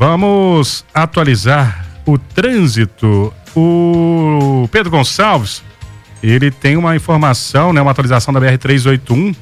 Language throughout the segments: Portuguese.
Vamos atualizar o trânsito. O Pedro Gonçalves, ele tem uma informação, né, uma atualização da BR-381.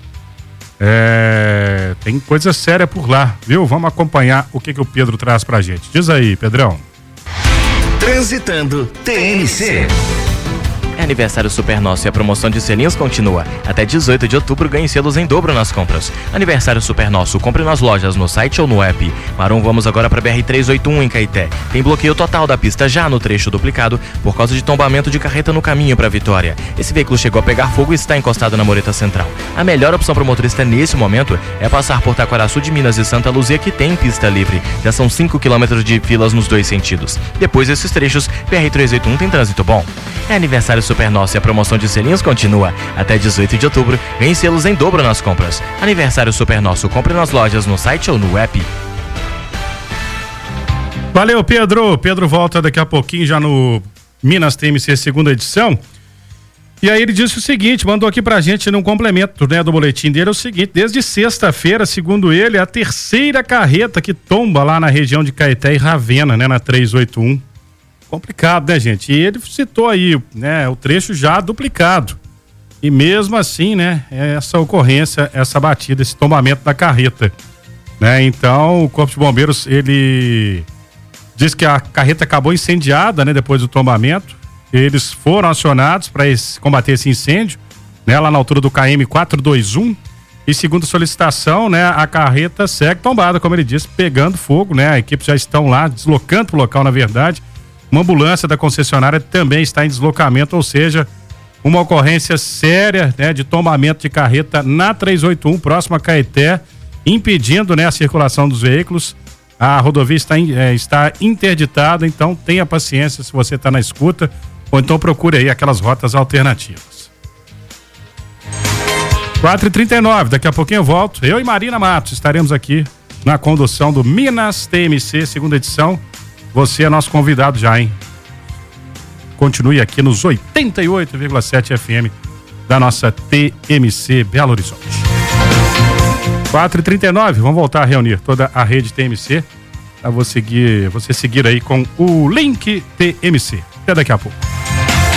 Tem coisa séria por lá, viu? Vamos acompanhar o que o Pedro traz pra gente. Diz aí, Pedrão. Transitando TMC. É aniversário Super Nosso e a promoção de selinhos continua. Até 18 de outubro ganhe selos em dobro nas compras. Aniversário Super Nosso, compre nas lojas, no site ou no app. Marum, vamos agora para BR-381 em Caeté. Tem bloqueio total da pista já no trecho duplicado por causa de tombamento de carreta no caminho para Vitória. Esse veículo chegou a pegar fogo e está encostado na mureta central. A melhor opção para o motorista nesse momento é passar por Taquaraçu de Minas e Santa Luzia, que tem pista livre. Já são 5 km de filas nos dois sentidos. Depois desses trechos, BR-381 tem trânsito bom. É aniversário Super Nosso e a promoção de selinhos continua. Até 18 de outubro, ganhe selos em dobro nas compras. Aniversário Super Nosso, compre nas lojas, no site ou no app. Valeu, Pedro. Pedro volta daqui a pouquinho já no Minas TMC segunda edição. E aí ele disse o seguinte, mandou aqui pra gente num complemento, né, do boletim dele, é o seguinte: desde sexta-feira, segundo ele, é a terceira carreta que tomba lá na região de Caeté e Ravena, né, na 381. Complicado, né, gente? E ele citou aí, né, o trecho já duplicado. E mesmo assim, né, essa ocorrência, essa batida, esse tombamento da carreta, né? Então, o Corpo de Bombeiros, ele diz que a carreta acabou incendiada, né, depois do tombamento. Eles foram acionados para combater esse incêndio, né, lá na altura do KM 421. E segundo a solicitação, né, a carreta segue tombada, como ele disse, pegando fogo, né? A equipe já estão lá, deslocando para o local, na verdade. Uma ambulância da concessionária também está em deslocamento, ou seja, uma ocorrência séria, né, de tombamento de carreta na 381, próximo a Caeté, impedindo, né, a circulação dos veículos. A rodovia está interditada, então tenha paciência se você está na escuta, ou então procure aí aquelas rotas alternativas. 4h39, daqui a pouquinho eu volto. Eu e Marina Matos estaremos aqui na condução do Minas TMC, segunda edição. Você é nosso convidado já, hein? Continue aqui nos 88,7 FM da nossa TMC Belo Horizonte. 4h39, vamos voltar a reunir toda a rede TMC para você seguir aí com o link TMC. Até daqui a pouco.